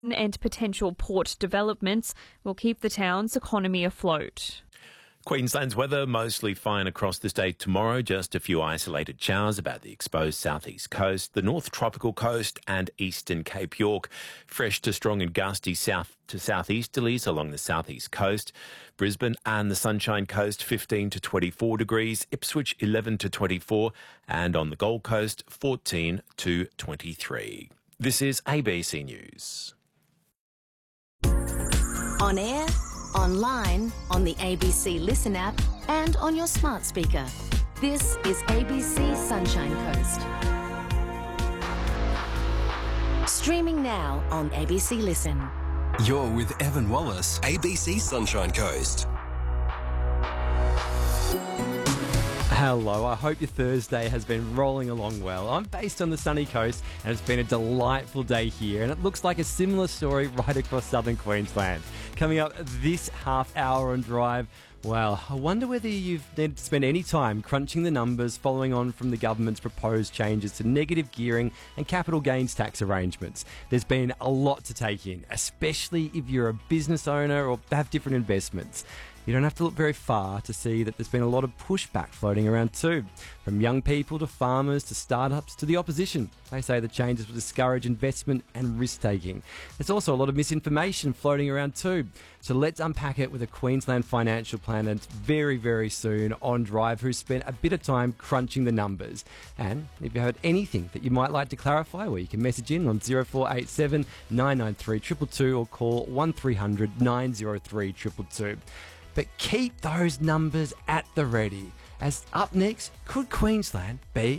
and potential port developments will keep the town's economy afloat. Queensland's weather mostly fine across the state tomorrow. Just a few isolated showers about the exposed southeast coast, the north tropical coast and eastern Cape York. Fresh to strong and gusty south to southeasterlies along the southeast coast. Brisbane and the Sunshine Coast 15 to 24 degrees. Ipswich 11 to 24 and on the Gold Coast 14 to 23. This is ABC News. On air, online, on the ABC Listen app and on your smart speaker. This is ABC Sunshine Coast. Streaming now on ABC Listen. You're with Evan Wallace, ABC Sunshine Coast. Hello, I hope your Thursday has been rolling along well. I'm based on the sunny coast and it's been a delightful day here, and it looks like a similar story right across southern Queensland. Coming up this half hour on Drive, well, I wonder whether you've needed to spend any time crunching the numbers following on from the government's proposed changes to negative gearing and capital gains tax arrangements. There's been a lot to take in, especially if you're a business owner or have different investments. You don't have to look very far to see that there's been a lot of pushback floating around too. From young people to farmers to startups to the opposition. They say the changes will discourage investment and risk-taking. There's also a lot of misinformation floating around too. So let's unpack it with a Queensland financial planner very, very soon on Drive, who's spent a bit of time crunching the numbers. And if you heard anything that you might like to clarify, well, you can message in on 0487 993 222 or call 1300 903 222. But keep those numbers at the ready. As up next, could Queensland Day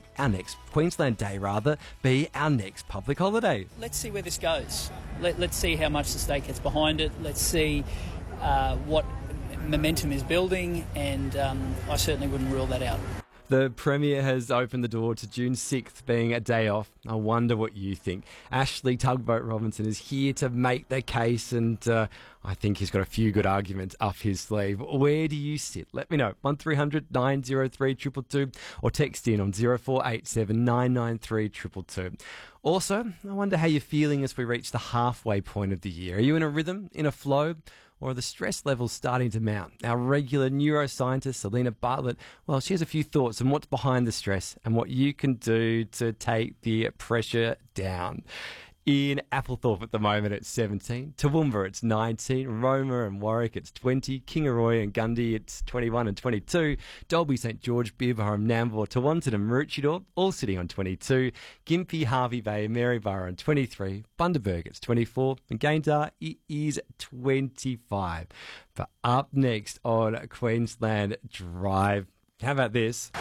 be our next public holiday? Let's see where this goes. Let's see how much the state gets behind it. Let's see what momentum is building, and I certainly wouldn't rule that out. The Premier has opened the door to June 6th being a day off. I wonder what you think. Ashley Tugboat Robinson is here to make the case, and I think he's got a few good arguments up his sleeve. Where do you sit? Let me know. 1300 903 222 or text in on 0487 993 222. Also, I wonder how you're feeling as we reach the halfway point of the year. Are you in a rhythm, in a flow? Or are the stress levels starting to mount? Our regular neuroscientist, Selena Bartlett, well, she has a few thoughts on what's behind the stress and what you can do to take the pressure down. In Applethorpe at the moment it's 17, Toowoomba it's 19, Roma and Warwick it's 20, Kingaroy and Gundy it's 21 and 22, Dalby, St George, Beerbohm, Nambour, Tewantin and Maroochydore all sitting on 22, Gympie, Harvey Bay and Maryborough on 23, Bundaberg it's 24 and Gayndah it is 25. But up next on Queensland Drive, how about this?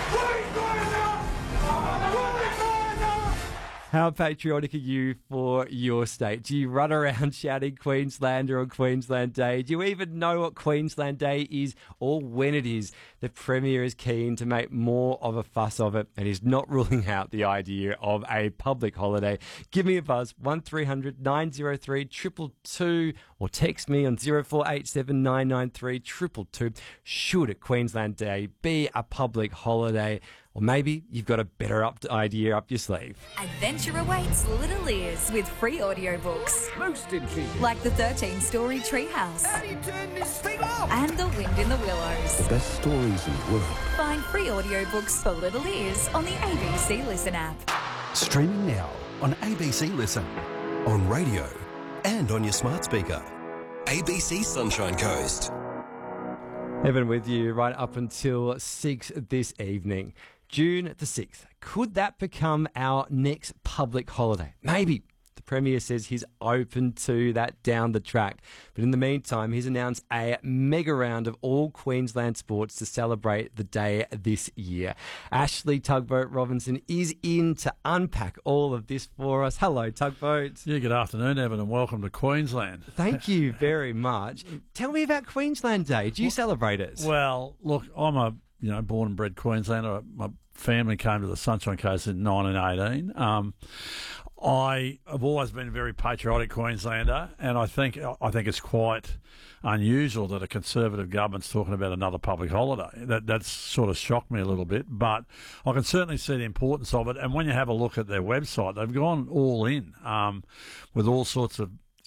How patriotic are you for your state? Do you run around shouting Queenslander on Queensland Day? Do you even know what Queensland Day is or when it is? The Premier is keen to make more of a fuss of it and is not ruling out the idea of a public holiday. Give me a buzz, 1300 903 222 or text me on 0487 993 222. Should Queensland Day be a public holiday? Or maybe you've got a better idea up your sleeve. Adventure awaits little ears with free audiobooks. Most intriguing. Like the 13-story Treehouse. How do you turn this thing off? And The Wind in the Willows. The best stories in the world. Find free audiobooks for little ears on the ABC Listen app. Streaming now on ABC Listen, on radio and on your smart speaker. ABC Sunshine Coast. Evan with you right up until 6 this evening. June the 6th. Could that become our next public holiday? Maybe. The Premier says he's open to that down the track. But in the meantime, he's announced a mega round of all Queensland sports to celebrate the day this year. Ashley Tugboat Robinson is in to unpack all of this for us. Hello, Tugboat. Yeah, good afternoon, Evan, and welcome to Queensland. Thank you very much. Tell me about Queensland Day. Do you celebrate it? Well, look, I'm a born and bred Queenslander. My family came to the Sunshine Coast in 1918. I have always been a very patriotic Queenslander, and I think it's quite unusual that a Conservative government's talking about another public holiday. That's sort of shocked me a little bit, but I can certainly see the importance of it. And when you have a look at their website, they've gone all in with all sorts of